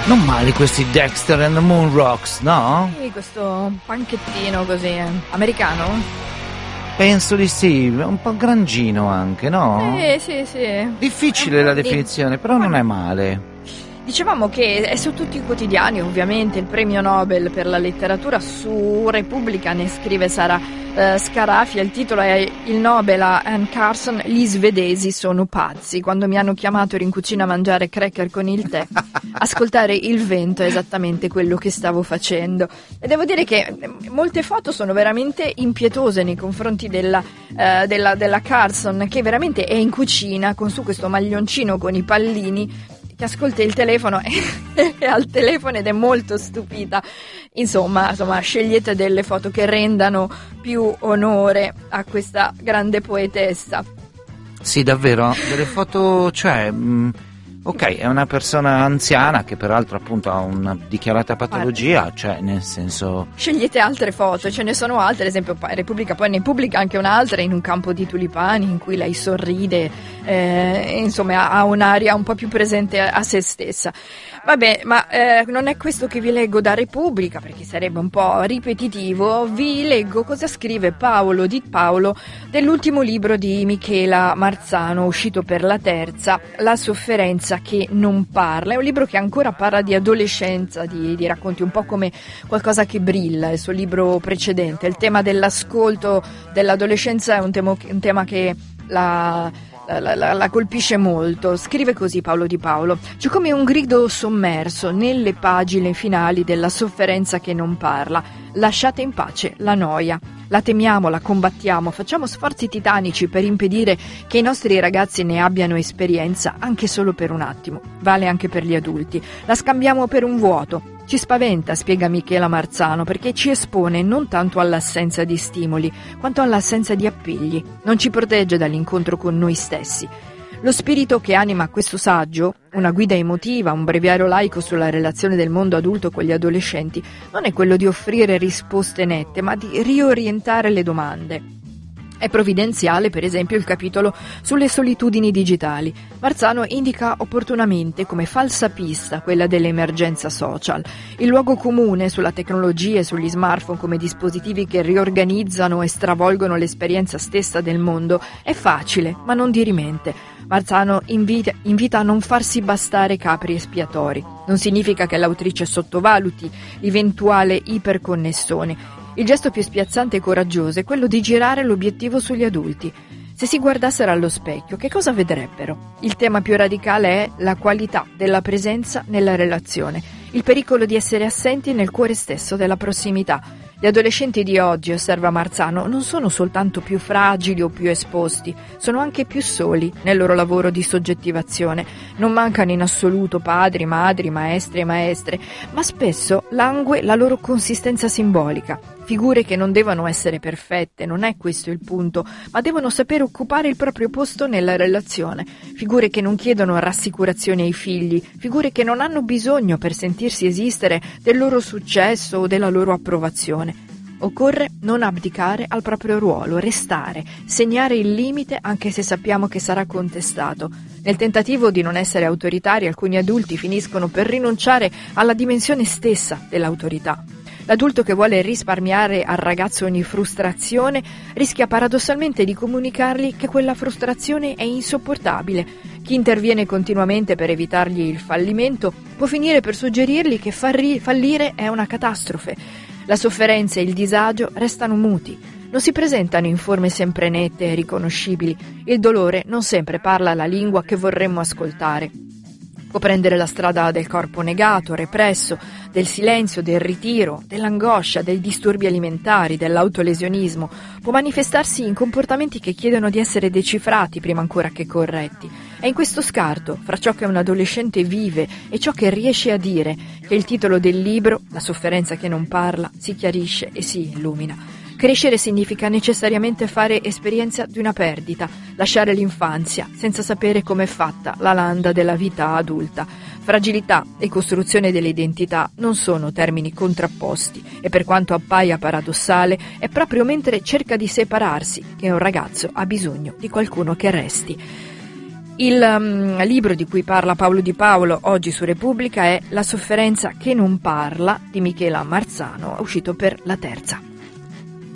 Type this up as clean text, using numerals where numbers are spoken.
Non male questi Dexter and the Moon Rocks, no? Sì, questo panchettino così, americano? Penso di sì, un po' grangino anche, no? Sì. Difficile la definizione, però non è male. Dicevamo che è su tutti i quotidiani, ovviamente, il premio Nobel per la letteratura. Su Repubblica ne scrive Sara Scarafia, il titolo è "Il Nobel a Anne Carson, gli svedesi sono pazzi". Quando mi hanno chiamato ero in cucina a mangiare cracker con il tè, ascoltare il vento è esattamente quello che stavo facendo. E devo dire che molte foto sono veramente impietose nei confronti della Carson, che veramente è in cucina con su questo maglioncino con i pallini, che ascolta il telefono e al telefono ed è molto stupita. Insomma, scegliete delle foto che rendano più onore a questa grande poetessa. Sì, davvero, delle foto, cioè, ok, è una persona anziana che peraltro appunto ha una dichiarata patologia, cioè nel senso... Scegliete altre foto, ce ne sono altre, ad esempio Repubblica poi ne pubblica anche un'altra in un campo di tulipani in cui lei sorride, insomma ha un'aria un po' più presente a se stessa. Vabbè, ma non è questo che vi leggo da Repubblica, perché sarebbe un po' ripetitivo. Vi leggo cosa scrive Paolo Di Paolo dell'ultimo libro di Michela Marzano, uscito per la Terza, La sofferenza che non parla. È un libro che ancora parla di adolescenza, di racconti, un po' come Qualcosa che brilla, il suo libro precedente. Il tema dell'ascolto dell'adolescenza è un tema che la colpisce molto. Scrive così Paolo Di Paolo: c'è come un grido sommerso nelle pagine finali della sofferenza che non parla. Lasciate in pace la noia. La temiamo, la combattiamo, facciamo sforzi titanici per impedire che i nostri ragazzi ne abbiano esperienza anche solo per un attimo. Vale anche per gli adulti. La scambiamo per un vuoto. Ci spaventa, spiega Michela Marzano, perché ci espone non tanto all'assenza di stimoli, quanto all'assenza di appigli. Non ci protegge dall'incontro con noi stessi. Lo spirito che anima questo saggio, una guida emotiva, un breviario laico sulla relazione del mondo adulto con gli adolescenti, non è quello di offrire risposte nette, ma di riorientare le domande. È provvidenziale, per esempio, il capitolo sulle solitudini digitali. Marzano indica opportunamente come falsa pista quella dell'emergenza social. Il luogo comune sulla tecnologia e sugli smartphone come dispositivi che riorganizzano e stravolgono l'esperienza stessa del mondo è facile, ma non dirimente. Marzano invita a non farsi bastare capri espiatori. Non significa che l'autrice sottovaluti l'eventuale iperconnessione. Il gesto più spiazzante e coraggioso è quello di girare l'obiettivo sugli adulti. Se si guardassero allo specchio, che cosa vedrebbero? Il tema più radicale è la qualità della presenza nella relazione, il pericolo di essere assenti nel cuore stesso della prossimità. Gli adolescenti di oggi, osserva Marzano, non sono soltanto più fragili o più esposti, sono anche più soli nel loro lavoro di soggettivazione. Non mancano in assoluto padri, madri, maestri e maestre, ma spesso langue la loro consistenza simbolica. Figure che non devono essere perfette, non è questo il punto, ma devono sapere occupare il proprio posto nella relazione. Figure che non chiedono rassicurazioni ai figli, figure che non hanno bisogno per sentirsi esistere del loro successo o della loro approvazione. Occorre non abdicare al proprio ruolo, restare, segnare il limite anche se sappiamo che sarà contestato. Nel tentativo di non essere autoritari, alcuni adulti finiscono per rinunciare alla dimensione stessa dell'autorità. L'adulto che vuole risparmiare al ragazzo ogni frustrazione rischia paradossalmente di comunicargli che quella frustrazione è insopportabile. Chi interviene continuamente per evitargli il fallimento può finire per suggerirgli che fallire è una catastrofe. La sofferenza e il disagio restano muti, non si presentano in forme sempre nette e riconoscibili. Il dolore non sempre parla la lingua che vorremmo ascoltare. Può prendere la strada del corpo negato, represso, del silenzio, del ritiro, dell'angoscia, dei disturbi alimentari, dell'autolesionismo. Può manifestarsi in comportamenti che chiedono di essere decifrati prima ancora che corretti. È in questo scarto, fra ciò che un adolescente vive e ciò che riesce a dire, che il titolo del libro, La sofferenza che non parla, si chiarisce e si illumina. Crescere significa necessariamente fare esperienza di una perdita, lasciare l'infanzia senza sapere com'è fatta la landa della vita adulta. Fragilità e costruzione dell'identità non sono termini contrapposti e per quanto appaia paradossale è proprio mentre cerca di separarsi che un ragazzo ha bisogno di qualcuno che resti. Il libro di cui parla Paolo Di Paolo oggi su Repubblica è La sofferenza che non parla di Michela Marzano, uscito per La Terza.